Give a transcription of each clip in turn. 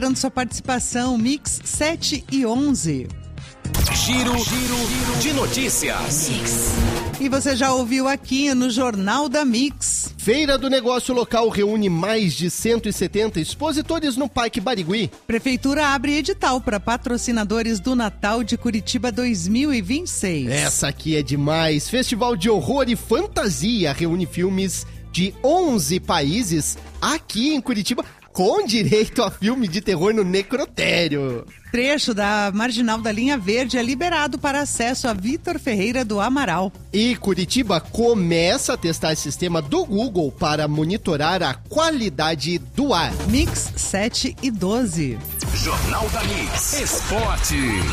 aguardando sua participação. Mix 7:11. Giro de notícias. E você já ouviu aqui no Jornal da Mix. Feira do Negócio Local reúne mais de 170 expositores no Parque Barigui. Prefeitura abre edital para patrocinadores do Natal de Curitiba 2026. Essa aqui é demais. Festival de Horror e Fantasia reúne filmes de 11 países aqui em Curitiba, com direito a filme de terror no necrotério. Trecho da Marginal da Linha Verde é liberado para acesso a Vitor Ferreira do Amaral. E Curitiba começa a testar o sistema do Google para monitorar a qualidade do ar. Mix 7:12. Jornal da Mix. Esporte.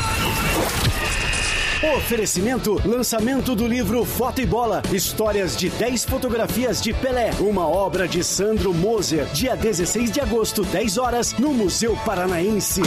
Oferecimento, lançamento do livro Foto e Bola, histórias de 10 fotografias de Pelé, uma obra de Sandro Moser, dia 16 de agosto, 10 horas, no Museu Paranaense.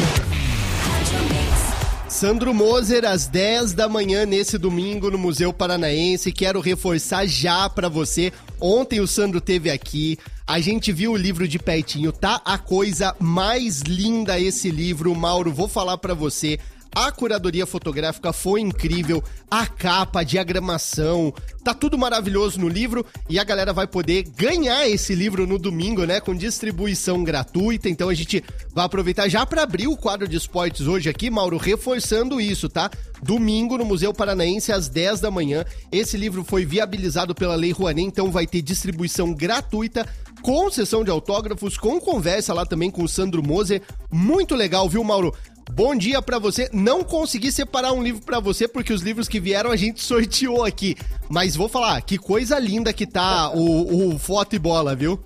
Sandro Moser, às 10 da manhã, nesse domingo, no Museu Paranaense. Quero reforçar já pra você. Ontem o Sandro teve aqui, a gente viu o livro de pertinho, tá a coisa mais linda esse livro, Mauro, vou falar pra você. A curadoria fotográfica foi incrível, a capa, a diagramação, tá tudo maravilhoso no livro e a galera vai poder ganhar esse livro no domingo, né, com distribuição gratuita. Então a gente vai aproveitar já para abrir o quadro de esportes hoje aqui, Mauro, reforçando isso, tá? Domingo no Museu Paranaense às 10 da manhã. Esse livro foi viabilizado pela Lei Rouanet, então vai ter distribuição gratuita, com sessão de autógrafos, com conversa lá também com o Sandro Moser. Muito legal, viu, Mauro? Bom dia pra você. Não consegui separar um livro pra você, porque os livros que vieram a gente sorteou aqui. Mas vou falar, que coisa linda que tá o Foto e Bola, viu?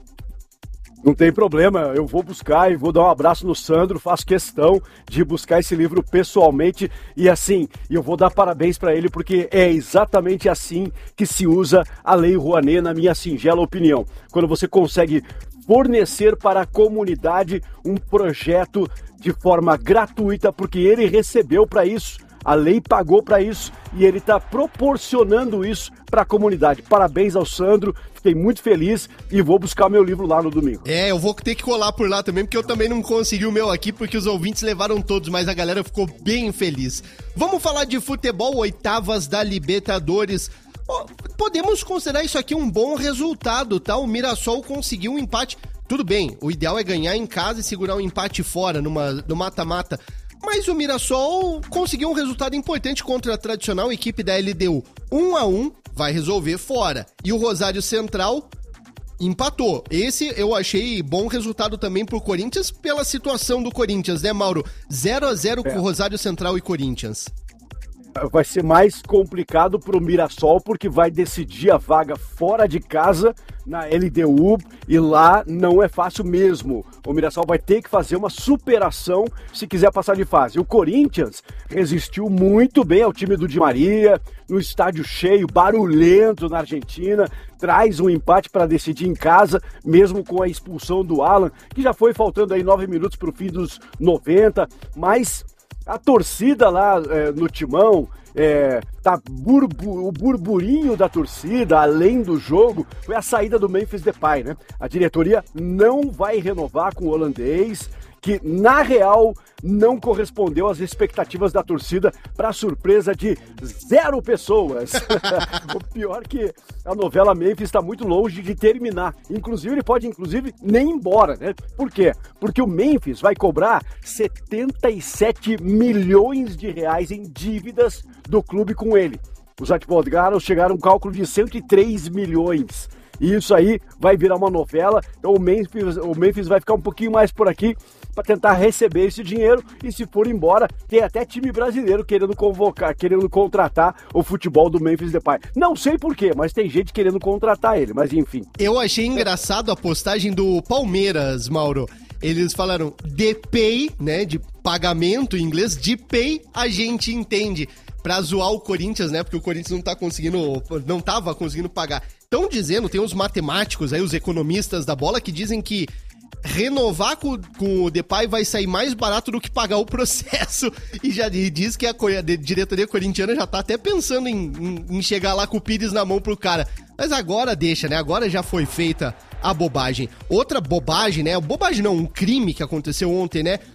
Não tem problema, eu vou buscar e vou dar um abraço no Sandro, faço questão de buscar esse livro pessoalmente e assim, eu vou dar parabéns pra ele porque é exatamente assim que se usa a Lei Rouanet, na minha singela opinião. Quando você consegue fornecer para a comunidade um projeto de forma gratuita, porque ele recebeu para isso, a lei pagou para isso e ele está proporcionando isso para a comunidade. Parabéns ao Sandro, fiquei muito feliz e vou buscar meu livro lá no domingo. É, eu vou ter que colar por lá também, porque eu também não consegui o meu aqui, porque os ouvintes levaram todos, mas a galera ficou bem feliz. Vamos falar de futebol, oitavas da Libertadores. Podemos considerar isso aqui um bom resultado, tá? O Mirassol conseguiu um empate. Tudo bem, o ideal é ganhar em casa e segurar um empate fora no mata-mata. Mas o Mirassol conseguiu um resultado importante contra a tradicional equipe da LDU. 1-1, vai resolver fora. E o Rosário Central empatou. Esse eu achei bom resultado também pro Corinthians, pela situação do Corinthians, né, Mauro? 0-0 com o Rosário Central e Corinthians. Vai ser mais complicado pro Mirassol, porque vai decidir a vaga fora de casa na LDU e lá não é fácil mesmo. O Mirassol vai ter que fazer uma superação se quiser passar de fase. O Corinthians resistiu muito bem ao time do Di Maria, no estádio cheio, barulhento na Argentina, traz um empate para decidir em casa, mesmo com a expulsão do Alan, que já foi faltando aí 9 minutos pro fim dos 90, mas a torcida lá no Timão, o burburinho da torcida, além do jogo, foi a saída do Memphis Depay, né? A diretoria não vai renovar com o holandês, que na real não correspondeu às expectativas da torcida, para surpresa de 0 pessoas. O pior que a novela Memphis está muito longe de terminar. Inclusive, ele pode nem ir embora, né? Por quê? Porque o Memphis vai cobrar 77 milhões de reais em dívidas do clube com ele. Os advogados chegaram a um cálculo de 103 milhões. E isso aí vai virar uma novela. Então o Memphis vai ficar um pouquinho mais por aqui para tentar receber esse dinheiro, e se for embora, tem até time brasileiro querendo contratar o futebol do Memphis Depay. Não sei porquê, mas tem gente querendo contratar ele, mas enfim. Eu achei engraçado a postagem do Palmeiras, Mauro. Eles falaram Depay, né, de pagamento em inglês, Depay a gente entende, pra zoar o Corinthians, né, porque o Corinthians não tava conseguindo pagar. Estão dizendo, tem uns matemáticos aí, os economistas da bola, que dizem que renovar com o Depay vai sair mais barato do que pagar o processo, e já diz que a diretoria corintiana já tá até pensando em chegar lá com o Pires na mão pro cara. Mas agora deixa, né? Agora já foi feita a bobagem. Outra bobagem, né? Bobagem não, um crime que aconteceu ontem, né?